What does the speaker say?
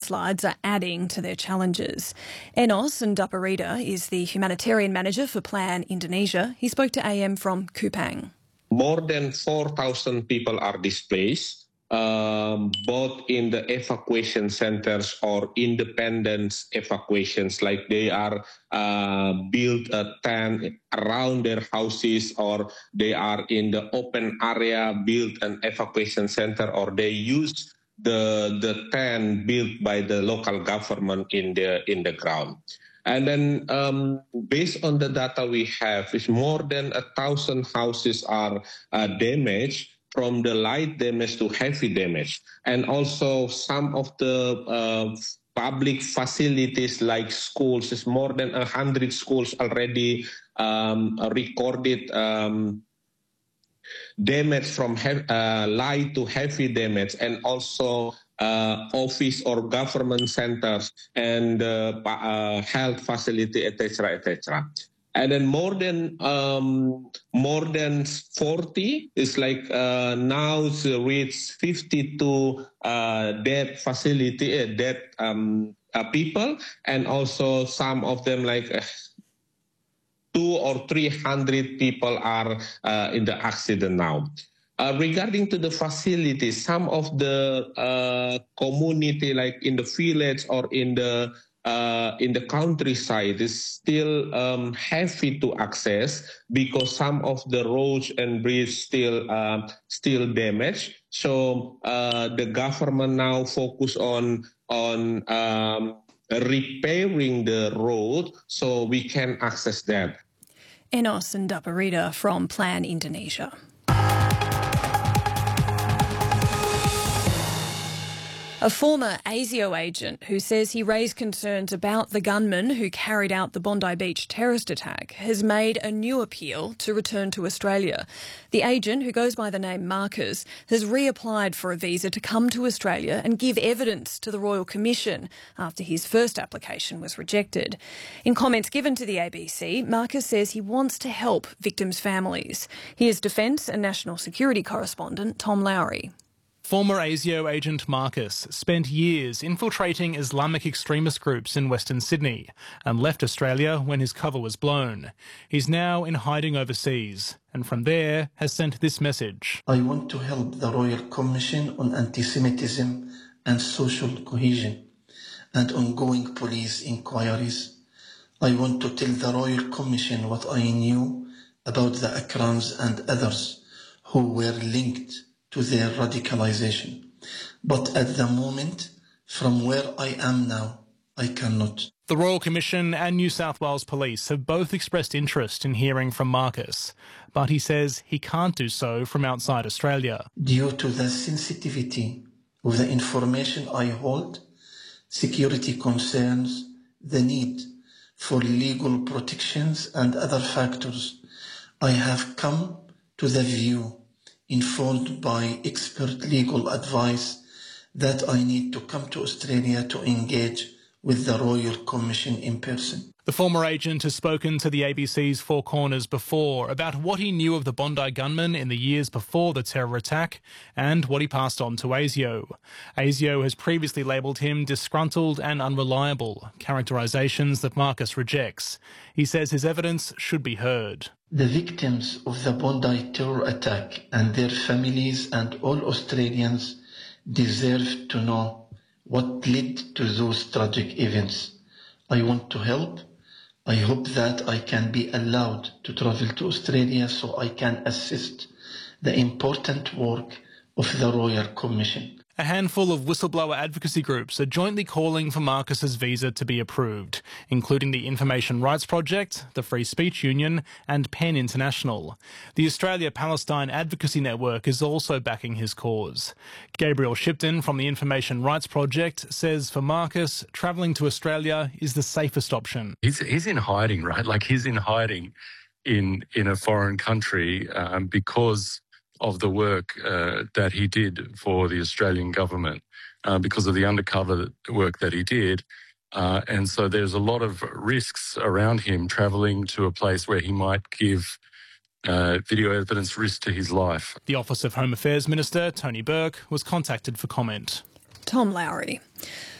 mudslides are adding to their challenges. Enos Ndaparida is the humanitarian manager for Plan Indonesia. He spoke to AM from Kupang. More than 4,000 people are displaced, both in the evacuation centers or independent evacuations, like they are built a tent around their houses, or they are in the open area, built an evacuation center, or they use the tent built by the local government in the ground. And then based on the data we have, is more than 1,000 houses are damaged, from the light damage to heavy damage. And also some of the public facilities like schools, is more than 100 schools already recorded damage from light to heavy damage, and also office or government centers and health facility, etc., etc. And then more than 40 is like now it's reached 52 dead facility, dead people, and also some of them like 200 or 300 people are in the accident now. Regarding to the facilities, some of the community, like in the village or in the countryside, is still heavy to access because some of the roads and bridges still damaged. So the government now focus on repairing the road so we can access that. Enos Ndaparida from Plan Indonesia. A former ASIO agent who says he raised concerns about the gunman who carried out the Bondi Beach terrorist attack has made a new appeal to return to Australia. The agent, who goes by the name Marcus, has reapplied for a visa to come to Australia and give evidence to the Royal Commission after his first application was rejected. In comments given to the ABC, Marcus says he wants to help victims' families. Here's Defence and National Security correspondent Tom Lowry. Former ASIO agent Marcus spent years infiltrating Islamic extremist groups in Western Sydney and left Australia when his cover was blown. He's now in hiding overseas and from there has sent this message. I want to help the Royal Commission on Anti-Semitism and Social Cohesion and ongoing police inquiries. I want to tell the Royal Commission what I knew about the Akrams and others who were linked to their radicalization. But at the moment, from where I am now, I cannot. The Royal Commission and New South Wales Police have both expressed interest in hearing from Marcus, but he says he can't do so from outside Australia. Due to the sensitivity of the information I hold, security concerns, the need for legal protections and other factors, I have come to the view, informed by expert legal advice, that I need to come to Australia to engage with the Royal Commission in person. The former agent has spoken to the ABC's Four Corners before about what he knew of the Bondi gunman in the years before the terror attack and what he passed on to ASIO. ASIO has previously labelled him disgruntled and unreliable, characterisations that Marcus rejects. He says his evidence should be heard. The victims of the Bondi terror attack and their families and all Australians deserve to know what led to those tragic events. I want to help. I hope that I can be allowed to travel to Australia so I can assist the important work of the Royal Commission. A handful of whistleblower advocacy groups are jointly calling for Marcus's visa to be approved, including the Information Rights Project, the Free Speech Union and PEN International. The Australia-Palestine Advocacy Network is also backing his cause. Gabriel Shipton from the Information Rights Project says for Marcus, travelling to Australia is the safest option. He's in hiding, right? Like he's in hiding in a foreign country because of the work that he did for the Australian government, because of the undercover work that he did. And so there's a lot of risks around him travelling to a place where he might give video evidence risk to his life. The Office of Home Affairs Minister, Tony Burke, was contacted for comment. Tom Lowry.